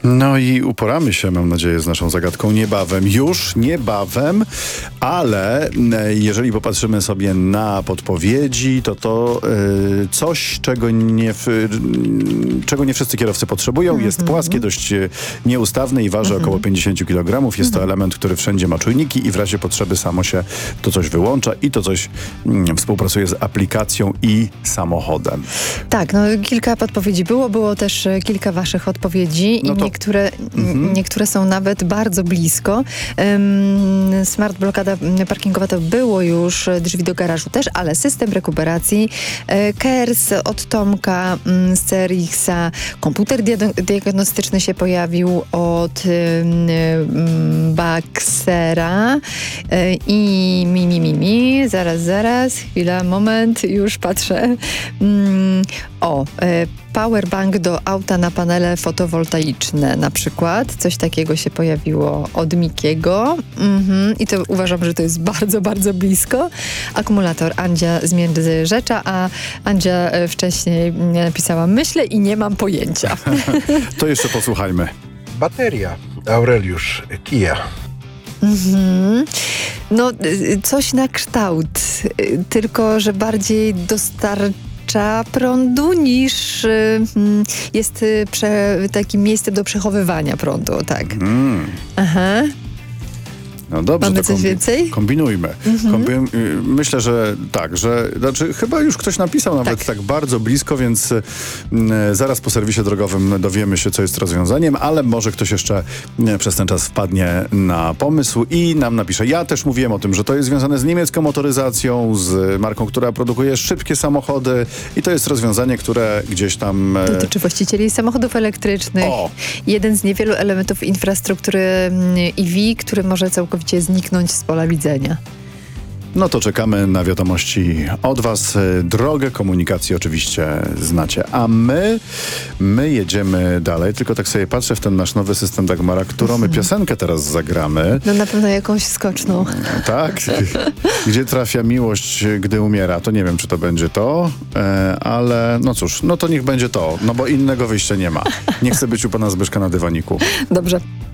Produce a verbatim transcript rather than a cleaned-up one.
No i uporamy się, mam nadzieję, z naszą zagadką niebawem. Już niebawem, ale jeżeli popatrzymy sobie na podpowiedzi, to to y, coś, czego nie, y, czego nie wszyscy kierowcy potrzebują. Mm-hmm. Jest płaskie, dość nieustawne i waży mm-hmm. około pięćdziesiąt kilogramów. Jest mm-hmm. to element, który wszędzie ma czujniki i w razie potrzeby samo się to coś wyłącza i to coś mm, współpracuje z aplikacją i samochodem. Tak, no kilka podpowiedzi było. Było też kilka waszych odpowiedzi no i to Niektóre, mm-hmm. niektóre są nawet bardzo blisko. Um, smart blokada parkingowa to było już, drzwi do garażu też, ale system rekuperacji, e, K E R S od Tomka m, z C R X-a, komputer diag- diagnostyczny się pojawił od m, Baxera e, i mi, mi, mi, mi, zaraz, zaraz, chwila, moment, już patrzę. Mm, o, e, powerbank do auta na panele fotowoltaiczne na przykład. Coś takiego się pojawiło od Mikiego. Mhm. I to uważam, że to jest bardzo, bardzo blisko. Akumulator Andzia z Międzyrzecza, a Andzia wcześniej napisała: myślę i nie mam pojęcia. To jeszcze posłuchajmy. Bateria. Aureliusz, Kia. Mhm. No, coś na kształt, tylko że bardziej dostarcza prądu niż y, jest y, prze, takim miejscem do przechowywania prądu, tak. Mm. Aha. No dobrze, Mamy to coś kombi- więcej? kombinujmy. Mm-hmm. Kombi- myślę, że tak, że znaczy, chyba już ktoś napisał nawet tak, tak bardzo blisko, więc y, zaraz po serwisie drogowym dowiemy się, co jest rozwiązaniem, ale może ktoś jeszcze y, przez ten czas wpadnie na pomysł i nam napisze. Ja też mówiłem o tym, że to jest związane z niemiecką motoryzacją, z marką, która produkuje szybkie samochody i to jest rozwiązanie, które gdzieś tam... Y... Dotyczy właścicieli samochodów elektrycznych. O. Jeden z niewielu elementów infrastruktury E V, który może całkowicie zniknąć z pola widzenia. No to czekamy na wiadomości od was. Drogę komunikacji oczywiście znacie. A my, my jedziemy dalej. Tylko tak sobie patrzę w ten nasz nowy system Dagmara, którą my piosenkę teraz zagramy. No na pewno jakąś skoczną. Tak. Gdzie trafia miłość, gdy umiera. To nie wiem, czy to będzie to, e, ale no cóż, no to niech będzie to. No bo innego wyjścia nie ma. Nie chcę być u pana Zbyszka na dywaniku. Dobrze.